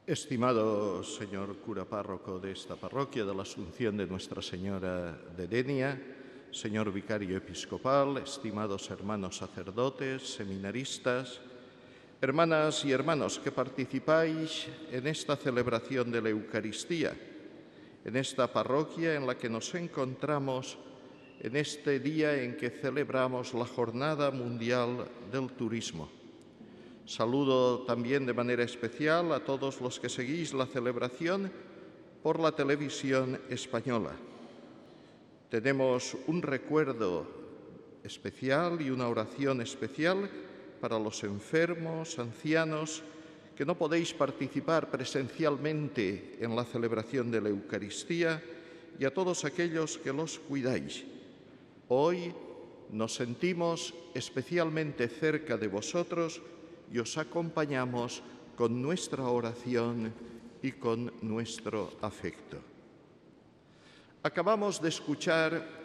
Estimado señor cura párroco de esta parroquia de la Asunción de Nuestra Señora de Denia, señor vicario episcopal, estimados hermanos sacerdotes, seminaristas, hermanas y hermanos que participáis en esta celebración de la Eucaristía, en esta parroquia en la que nos encontramos en este día en que celebramos la Jornada Mundial del Turismo. Saludo también de manera especial a todos los que seguís la celebración por la televisión española. Tenemos un recuerdo especial y una oración especial para los enfermos, ancianos, que no podéis participar presencialmente en la celebración de la Eucaristía, y a todos aquellos que los cuidáis. Hoy nos sentimos especialmente cerca de vosotros y os acompañamos con nuestra oración y con nuestro afecto. Acabamos de escuchar